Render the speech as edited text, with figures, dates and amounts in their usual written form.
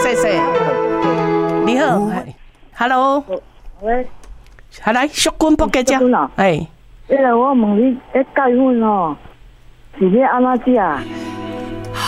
谢谢。你好，Hello， 喂， 来，淑君伯家姐，哎， 我问你，教育哦，是要安怎食？